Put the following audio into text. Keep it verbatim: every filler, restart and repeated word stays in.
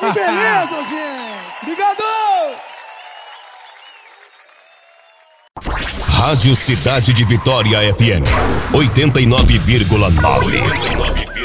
Que beleza, gente! Obrigado! Rádio Cidade de Vitória F M oitenta e nove vírgula nove.